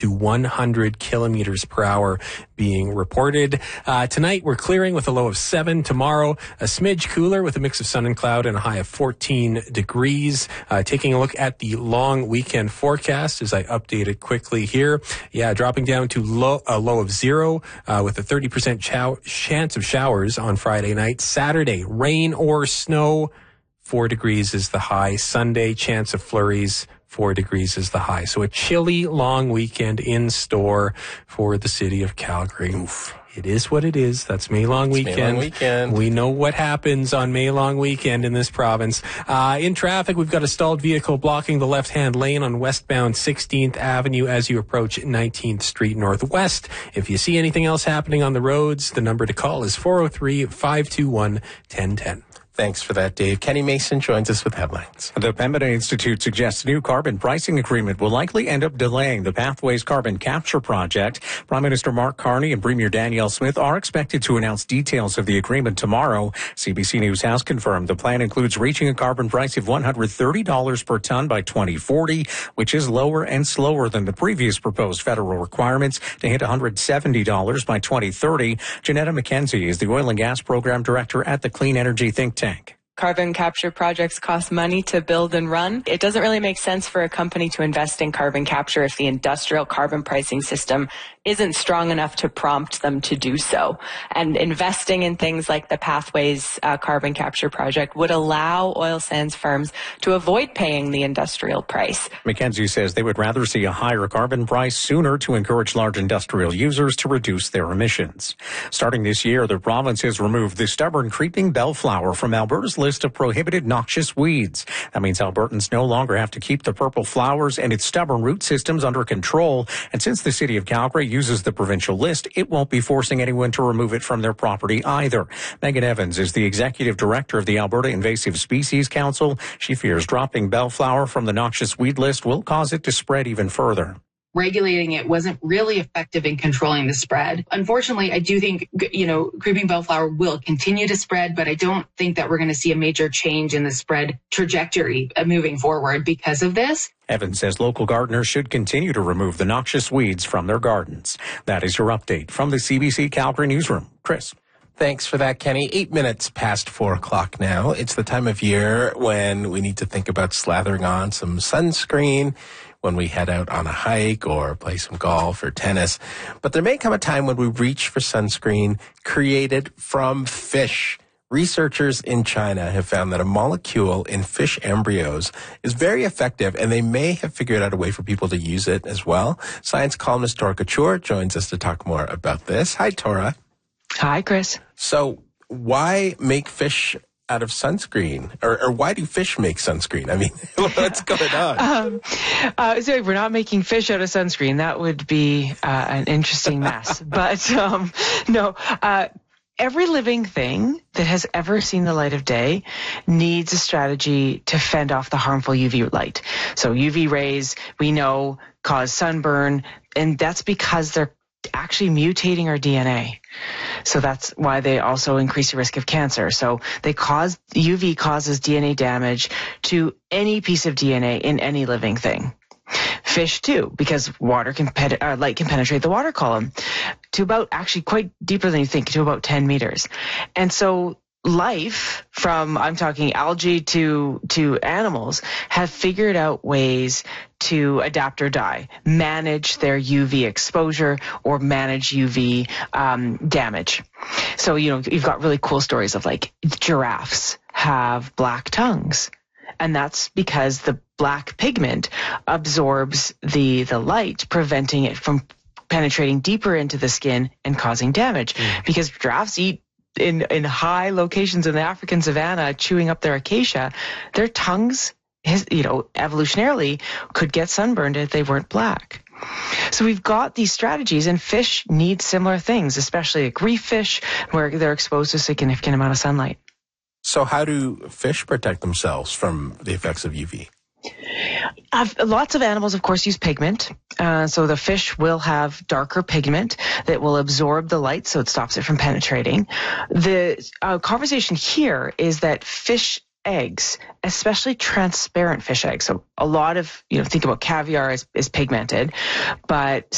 to 100 kilometers per hour being reported. Tonight, we're clearing with a low of 7. Tomorrow, a smidge cooler with a mix of sun and cloud and a high of 14 degrees. Taking a look at the long weekend forecast as I update it quickly here. Yeah, dropping down to a low of 0 with a 30% chance of showers on Friday night. Saturday, rain or snow. 4 degrees is the high. Sunday, chance of flurries. 4 degrees is the high. So a chilly long weekend in store for the city of Calgary. Oof. It is what it is. That's May Long Weekend. May Long Weekend. We know what happens on May Long Weekend in this province. In traffic, we've got a stalled vehicle blocking the left-hand lane on westbound 16th Avenue as you approach 19th Street Northwest. If you see anything else happening on the roads, the number to call is 403-521-1010. Thanks for that, Dave. Kenny Mason joins us with headlines. The Pembina Institute suggests a new carbon pricing agreement will likely end up delaying the Pathways carbon capture project. Prime Minister Mark Carney and Premier Danielle Smith are expected to announce details of the agreement tomorrow. CBC News has confirmed the plan includes reaching a carbon price of $130 per ton by 2040, which is lower and slower than the previous proposed federal requirements to hit $170 by 2030. Janetta McKenzie is the Oil and Gas Program Director at the Clean Energy Think Tank. Carbon capture projects cost money to build and run. It doesn't really make sense for a company to invest in carbon capture if the industrial carbon pricing system isn't strong enough to prompt them to do so. And investing in things like the Pathways carbon capture project would allow oil sands firms to avoid paying the industrial price. McKenzie says they would rather see a higher carbon price sooner to encourage large industrial users to reduce their emissions. Starting this year, the province has removed the stubborn creeping bellflower from Alberta's list of prohibited noxious weeds. That means Albertans no longer have to keep the purple flowers and its stubborn root systems under control. And since the city of Calgary uses the provincial list, it won't be forcing anyone to remove it from their property either. Megan Evans is the executive director of the Alberta Invasive Species Council. She fears dropping bellflower from the noxious weed list will cause it to spread even further. Regulating it wasn't really effective in controlling the spread. Unfortunately, I do think, creeping bellflower will continue to spread, but I don't think that we're going to see a major change in the spread trajectory moving forward because of this. Evans says local gardeners should continue to remove the noxious weeds from their gardens. That is your update from the CBC Calgary Newsroom. Chris. Thanks for that, Kenny. 8 minutes past 4 o'clock now. It's the time of year when we need to think about slathering on some sunscreen when we head out on a hike or play some golf or tennis. But there may come a time when we reach for sunscreen created from fish. Researchers in China have found that a molecule in fish embryos is very effective, and they may have figured out a way for people to use it as well. Science columnist Tora Couture joins us to talk more about this. Hi, Tora. Hi, Chris. So why make fish out of sunscreen? Or why do fish make sunscreen? I mean, what's going on? So we're not making fish out of sunscreen. That would be an interesting mess. But no. Every living thing that has ever seen the light of day needs a strategy to fend off the harmful UV light. So UV rays, we know, cause sunburn, and that's because they're actually mutating our DNA. So that's why they also increase the risk of cancer. So UV causes DNA damage to any piece of DNA in any living thing. Fish too, because light can penetrate the water column to about, actually quite deeper than you think, to about 10 meters. And so life, from, I'm talking algae to animals, have figured out ways to adapt or die, manage their UV exposure or manage UV damage. So, you've got really cool stories of like giraffes have black tongues. And that's because the black pigment absorbs the light, preventing it from penetrating deeper into the skin and causing damage. Because giraffes eat in high locations in the African savanna, chewing up their acacia, their tongues, evolutionarily could get sunburned if they weren't black. So we've got these strategies, and fish need similar things, especially like reef fish, where they're exposed to a significant amount of sunlight. So how do fish protect themselves from the effects of UV? Lots of animals, of course, use pigment. So the fish will have darker pigment that will absorb the light, so it stops it from penetrating. The conversation here is that fish eggs, especially transparent fish eggs. So a lot of, think about caviar is pigmented, but